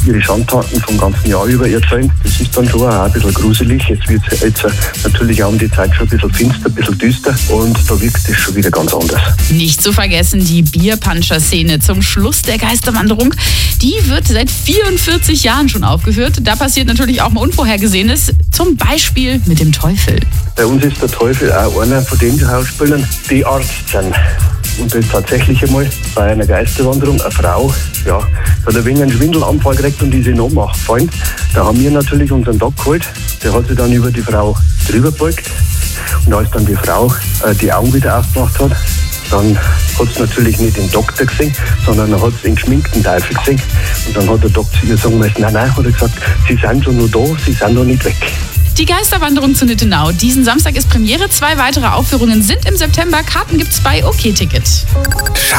ihre Schandtaten vom ganzen Jahr über erzählen. Das ist dann schon auch ein bisschen gruselig. Jetzt wird es jetzt natürlich auch um die Zeit schon ein bisschen finster, ein bisschen düster und da wirkt es schon wieder ganz anders. Nicht zu vergessen die Bierpuncher-Szene zum Schluss der Geisterwanderung. Die wird seit 44 Jahren schon aufgeführt. Da passiert natürlich auch mal Unvorhergesehenes, zum Beispiel mit dem Teufel. Bei uns ist der Teufel auch einer von den Schauspielern, die Arzt sind. Und das ist tatsächlich einmal bei einer Geisterwanderung eine Frau, ja, hat ein wenig einen Schwindelanfall gekriegt und ist in Ohnmacht gefallen. Da haben wir natürlich unseren Doc geholt. Der hat sich dann über die Frau drüber gebeugt. Und als dann die Frau die Augen wieder aufgemacht hat, dann hat es natürlich nicht den Doktor gesehen, sondern er hat es den geschminkten Teufel gesehen. Und dann hat der Doktor zu ihr sagen müssen, nein, hat er gesagt, Sie sind schon noch da, Sie sind noch nicht weg. Die Geisterwanderung zu Nittenau. Diesen Samstag ist Premiere. 2 weitere Aufführungen sind im September. Karten gibt's bei OK Ticket.